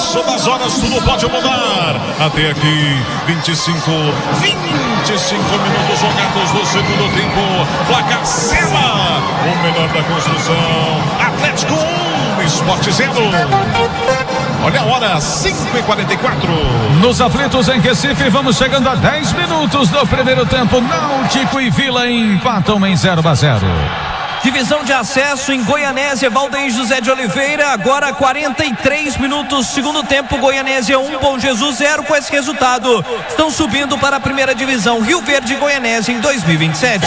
passo das horas, tudo pode mudar. Até aqui, 25 minutos jogados no segundo tempo. Placar Sela, o melhor da construção. Atlético 1, Sport 0. Olha a hora, 5h44. Nos aflitos em Recife, vamos chegando a 10 minutos do primeiro tempo. Náutico e Vila empatam em 0-0. Divisão de acesso em Goianésia, Valdeir José de Oliveira. Agora 43 minutos, segundo tempo. Goianésia 1, Bom Jesus 0. Com esse resultado, estão subindo para a primeira divisão. Rio Verde e Goianésia em 2027.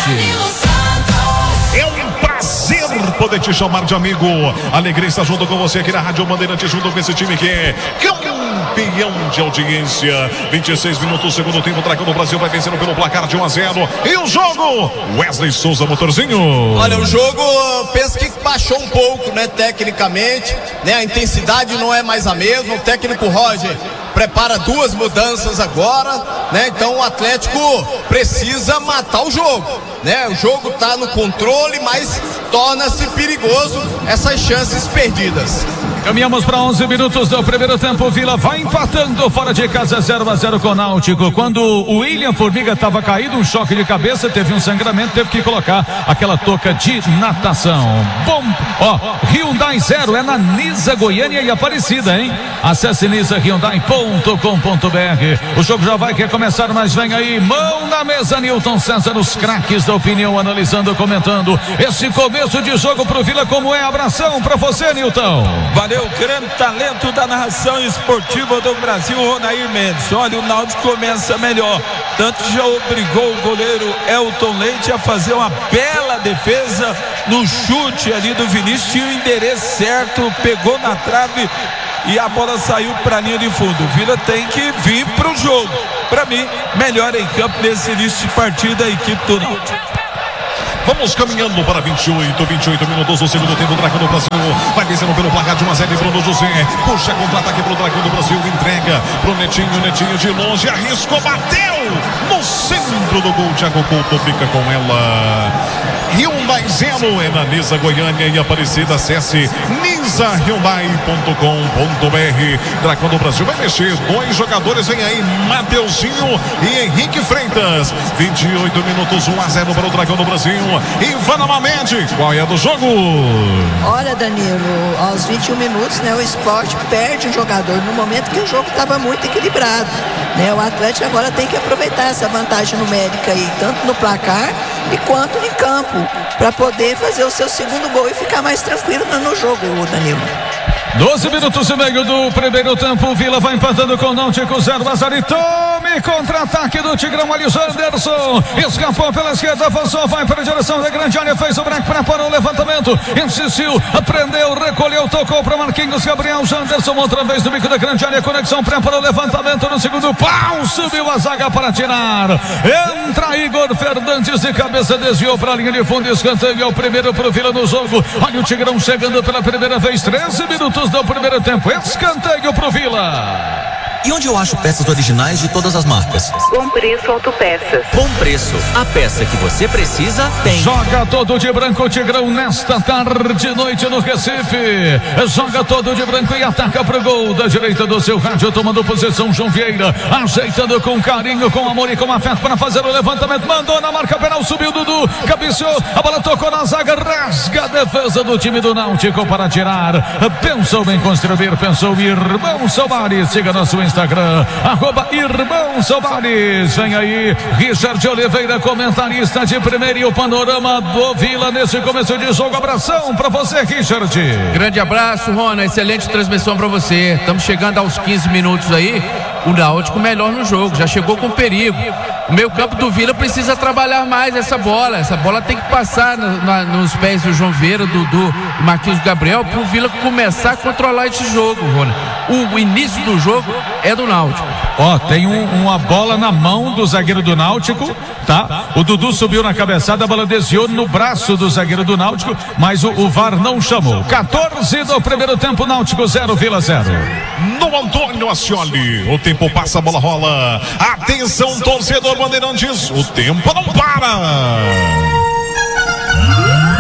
É um prazer poder te chamar de amigo. Alegria estar junto com você aqui na Rádio Bandeirantes, junto com esse time que é campeão de audiência. 26 minutos, segundo tempo. O Dragão do Brasil vai vencendo pelo placar de 1-0. E o jogo, Wesley Souza, motorzinho. Olha, o jogo, penso que baixou um pouco, né, tecnicamente, né, a intensidade não é mais a mesma. O técnico Roger prepara duas mudanças agora, né? Então o Atlético precisa matar o jogo, né? O jogo tá no controle, mas torna-se perigoso essas chances perdidas. Caminhamos para 11 minutos do primeiro tempo. Vila vai empatando fora de casa 0-0 com o Náutico. Quando o William Formiga estava caído, um choque de cabeça, teve um sangramento, teve que colocar aquela touca de natação. Bom, ó, Hyundai 0 é na Nisa, Goiânia e Aparecida, hein? Acesse nisahyundai.com.br. O jogo já vai quer começar, mas vem aí, mão na mesa, Nilton César, os craques da opinião, analisando, comentando esse começo de jogo pro Vila. Como é? Abração pra você, Nilton. Valeu, grande talento da narração esportiva do Brasil, Ronair Mendes. Olha, o Náutico começa melhor, tanto que já obrigou o goleiro Elton Leite a fazer uma bela defesa no chute ali do Vinícius. Tinha o endereço certo, pegou na trave e a bola saiu para a linha de fundo. O Vila tem que vir para o jogo. Para mim, melhor em campo nesse início de partida a equipe do Náutico. Vamos caminhando para 28 minutos do segundo tempo. O Dragão do Brasil vai vencendo pelo placar de 1-0. Bruno José puxa contra-ataque pro Dragão do Brasil, entrega pro Netinho de longe, arriscou, bateu no centro do gol. Thiago Couto fica com ela. Hyundai 0 é na Nisa, Goiânia e Aparecida. Acesse nisahyundai.com.br. Dragão do Brasil vai mexer, dois jogadores, vem aí, Mateuzinho e Henrique Freitas. 28 minutos, 1-0 para o Dragão do Brasil. Ivana Mamede, qual é a do jogo? Olha, Danilo, aos 21 minutos, né, o Sport perde um jogador no momento que o jogo estava muito equilibrado, né? O Atlético agora tem que aproveitar essa vantagem numérica aí, tanto no placar e quanto em campo, para poder fazer o seu segundo gol e ficar mais tranquilo no jogo, Danilo. 12 minutos e meio do primeiro tempo. O Vila vai empatando com o Náutico 0-0 e tome contra-ataque do Tigrão. Ali o Janderson escapou pela esquerda, avançou, vai para a direção da grande área, fez o break, preparou o levantamento, insistiu, prendeu, recolheu, tocou para Marquinhos Gabriel. Janderson outra vez no bico da grande área, conexão, preparou o levantamento no segundo pau, subiu a zaga para tirar. Entra Igor Fernandes de cabeça, desviou para a linha de fundo, escanteio, é o primeiro para o Vila no jogo. Olha o Tigrão chegando pela primeira vez, 13 minutos do primeiro tempo, escanteio pro Vila. E onde eu acho peças originais de todas as marcas? Bom Preço Autopeças. Bom Preço, a peça que você precisa tem. Joga todo de branco o Tigrão nesta tarde e noite no Recife. Joga todo de branco e ataca pro gol da direita do seu rádio, tomando posição João Vieira, ajeitando com carinho, com amor e com afeto para fazer o levantamento, mandou na marca penal, subiu Dudu, cabeceou, a bola tocou na zaga, rasga a defesa do time do Náutico para tirar. Pensou em construir, pensou Irmão Soares. Siga nosso Instagram, @Irmão Soares. Vem aí Richard Oliveira, comentarista de primeira, e o panorama do Vila nesse começo de jogo. Abração pra você, Richard. Grande abraço, Rona, excelente transmissão pra você. Estamos chegando aos 15 minutos aí. O Náutico melhor no jogo, já chegou com perigo. O meio campo do Vila precisa trabalhar mais essa bola tem que passar nos pés do João Vieira, Dudu e Marquinhos Gabriel, pro Vila começar a controlar esse jogo, Rona. O início do jogo é do Náutico. Ó, tem uma bola na mão do zagueiro do Náutico, tá? O Dudu subiu na cabeçada, a bola desviou no braço do zagueiro do Náutico, mas o VAR não chamou. 14 do primeiro tempo, Náutico 0, Vila 0. No Antônio Ascioli, o tempo passa, a bola rola. Atenção, torcedor Bandeirantes, o tempo não para.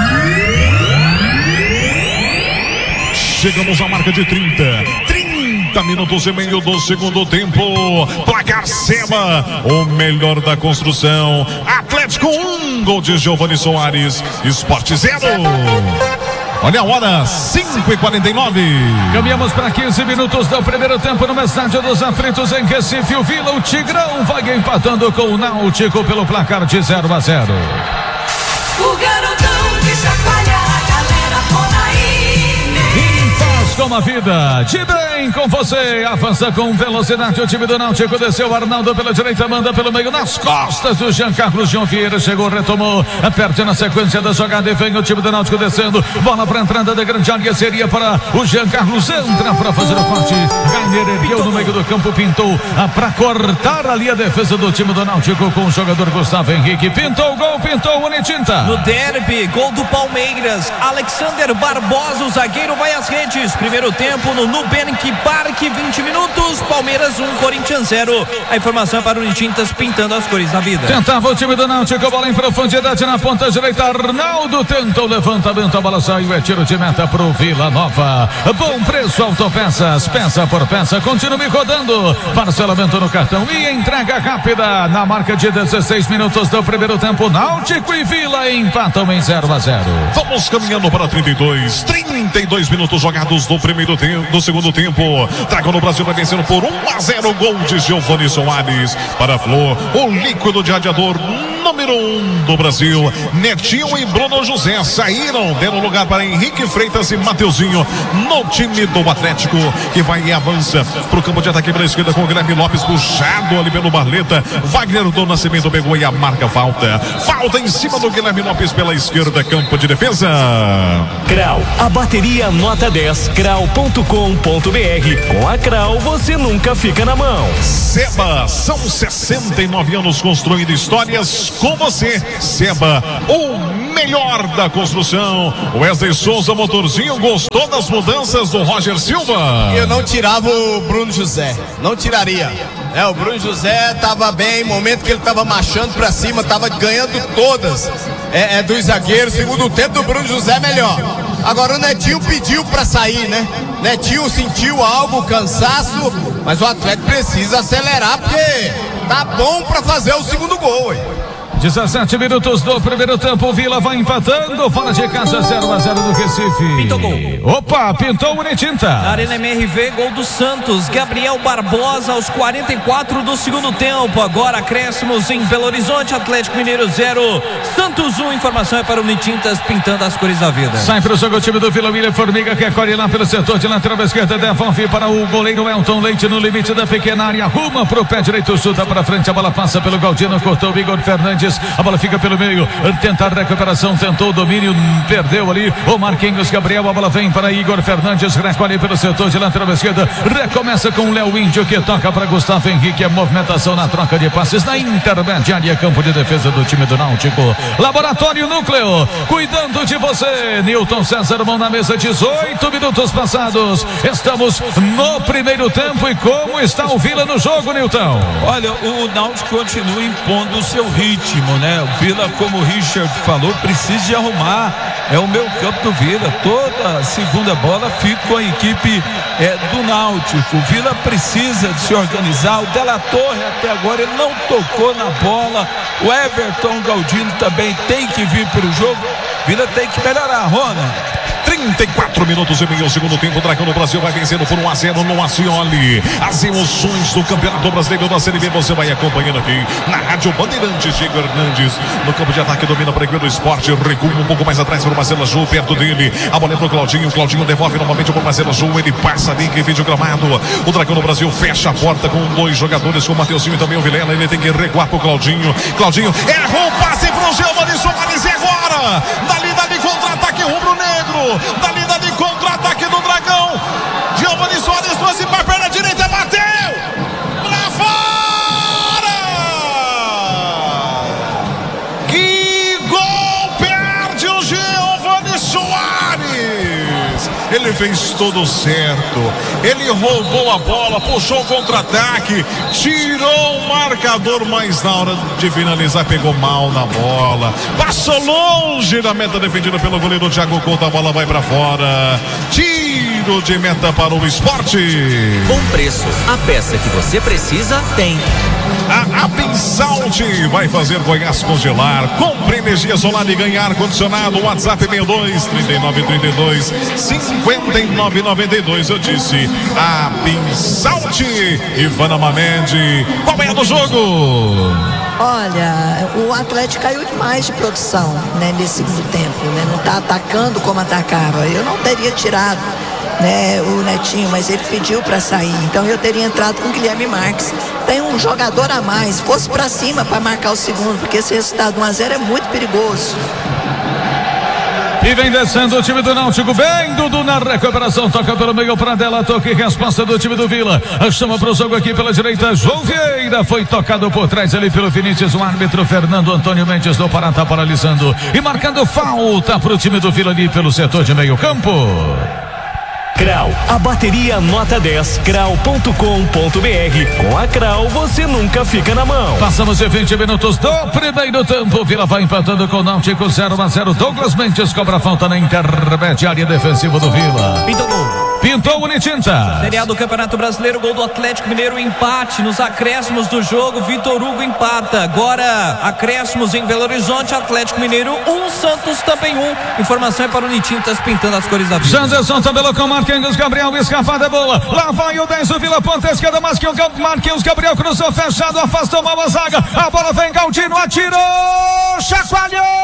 Chegamos à marca de 30 30 minutos e meio do segundo tempo. Placar Seba, o melhor da construção. Atlético 1, gol de Giovani Soares. Sport 0. Olha a hora, 5h49. Caminhamos para 15 minutos do primeiro tempo no Estádio dos Aflitos em Recife. O Vila, o Tigrão vai empatando com o Náutico pelo placar de 0-0. O garotão que chacoalha a galera toda aí. Com a vida, de bem com você, avança com velocidade o time do Náutico, desceu Arnaldo pela direita, manda pelo meio, nas costas do Jean Carlos. João Vieira chegou, retomou, perde na sequência da jogada e vem o time do Náutico descendo, bola para a entrada da grande área, seria para o Jean Carlos, entra para fazer o corte, Gainer ergueu no meio do campo, pintou para cortar ali a defesa do time do Náutico com o jogador Gustavo Henrique, pintou o gol, pintou o Unitinta. No derby, gol do Palmeiras, Alexander Barbosa, o zagueiro vai às redes. Primeiro tempo no Nubank Park, 20 minutos, Palmeiras 1, Corinthians 0. A informação é para o Unitintas pintando as cores da vida. Tentava o time do Náutico, bola em profundidade na ponta direita, Arnaldo tenta o levantamento, a bola saiu, é tiro de meta pro Vila Nova. Bom preço, Autopeças, peça por peça, continue rodando, parcelamento no cartão e entrega rápida na marca de 16 minutos do primeiro tempo. Náutico e Vila empatam em 0-0. Vamos caminhando para 32 minutos jogados do primeiro tempo, do segundo tempo. Dragão no Brasil vai vencendo por 1-0, gol de Giovani Soares para a Flor, o líquido de radiador número 1 do Brasil. Netinho e Bruno José saíram, deram lugar para Henrique Freitas e Mateuzinho no time do Atlético, que vai e avança para o campo de ataque pela esquerda com o Guilherme Lopes puxado ali pelo Barleta. Wagner do Nascimento pegou e a marca falta em cima do Guilherme Lopes pela esquerda, campo de defesa. Crau, a bateria nota 10, crau.com.br. Com a Crau você nunca fica na mão. Seba, são 69 anos construindo histórias com você. Seba, o melhor da construção. Wesley Souza, motorzinho, gostou das mudanças do Roger Silva? Eu não tirava o Bruno José, não tiraria. O Bruno José estava bem, momento que ele estava marchando para cima, estava ganhando todas dos zagueiros. Segundo tempo do Bruno José melhor. Agora o Netinho pediu para sair, né? Netinho sentiu algo, cansaço, mas o Atlético precisa acelerar porque tá bom para fazer o segundo gol, hein? 17 minutos do primeiro tempo, o Vila vai empatando, fora de casa 0-0 do Recife. Pintou gol. Opa, pintou o Unitinta. Arena MRV, gol do Santos, Gabriel Barbosa aos 44 do segundo tempo. Agora acréscimos em Belo Horizonte, Atlético Mineiro 0, Santos 1. Informação é para o Unitintas pintando as cores da vida. Sai para o jogo o time do Vila, William Formiga, que corre lá pelo setor de lateral esquerda, devolve para o goleiro Elton Leite no limite da pequena área, arruma para o pé direito, chuta para frente, a bola passa pelo Galdino, cortou o Igor Fernandes. A bola fica pelo meio, tenta a recuperação, tentou o domínio, perdeu ali o Marquinhos Gabriel, a bola vem para Igor Fernandes, recolhe pelo setor de lateral esquerda, recomeça com o Léo Índio, que toca para Gustavo Henrique, a movimentação na troca de passes na intermediária, campo de defesa do time do Náutico. Laboratório Núcleo, cuidando de você. Newton César, mão na mesa, 18 minutos passados, estamos no primeiro tempo. E como está o Vila no jogo, Newton? Olha, o Náutico continua impondo o seu ritmo, né? O Vila, como o Richard falou, precisa de arrumar. É o meu campo do Vila. Toda a segunda bola fica com a equipe do Náutico. O Vila precisa de se organizar. O Della Torre até agora ele não tocou na bola. O Everton Galdino também tem que vir para o jogo. O Vila tem que melhorar, Rona. 34 minutos e meio, segundo tempo. O Dragão do Brasil vai vencendo por 1-0 no Acioli. As emoções do Campeonato Brasileiro da Série B você vai acompanhando aqui na Rádio Bandeirantes. Diego Hernandes no campo de ataque, domina para a equipe do Esporte, recua um pouco mais atrás para o Marcelo Ju, perto dele, a bola é para o Claudinho. Claudinho devolve novamente para o Marcelo Ju, ele passa ali que vende o gramado. O Dragão do Brasil fecha a porta com dois jogadores, com o Mateuzinho e também o Vilela. Ele tem que recuar para o Claudinho. Claudinho errou o passe para o Giovani Soares e agora dali contra-ataque rubro-negro, dali contra-ataque do Dragão. Giovani Soares trouxe para a perna direita, bateu para fora. Que gol, perde o Giovani Soares. Ele fez tudo certo, ele roubou a bola, puxou o contra-ataque, tirou o marcador, mas na hora de finalizar pegou mal na bola, passou longe da meta defendida pelo goleiro Thiago Couto, a bola vai para fora. Tiro tiro de meta para o esporte. Bom preço, a peça que você precisa tem. A Abensalt vai fazer Goiás congelar. Compre energia solar e ganhar ar-condicionado. WhatsApp 62 3932 5992. Eu disse Abensalt. Ivana Mamede, qual é a do jogo? Olha, o Atlético caiu demais de produção, né, nesse segundo tempo, né? Não está atacando como atacava. Eu não teria tirado, né, o Netinho, mas ele pediu para sair. Então eu teria entrado com o Guilherme Marques. Tem um jogador a mais, fosse para cima para marcar o segundo, porque esse resultado 1-0 é muito perigoso. E vem descendo o time do Náutico, bem Dudu na recuperação, toca pelo meio para dela, toque e resposta do time do Vila, chama pro jogo aqui pela direita, João Vieira, foi tocado por trás ali pelo Vinícius, o árbitro Fernando Antônio Mendes do Pará tá paralisando e marcando falta pro time do Vila ali pelo setor de meio campo. Crau, a bateria nota 10, crau.com.br. Com a Crau você nunca fica na mão. Passamos de 20 minutos do primeiro tempo. Vila vai empatando com o Náutico 0-0. Douglas Mendes cobra falta na intermediária defensiva do Vila. Pintou Unitinta. Série A do Campeonato Brasileiro, gol do Atlético Mineiro, empate nos acréscimos do jogo. Vitor Hugo empata. Agora, acréscimos em Belo Horizonte, Atlético Mineiro 1, Santos também 1. Informação é para o Unitintas pintando as cores da vida. Janderson tabelou com Marquinhos Gabriel, escapada é boa. Lá vai o 10 do Vila, ponta esquerda, Marquinhos Gabriel cruzou fechado, afastou mal a zaga. A bola vem, Galdino atirou, chacoalhou.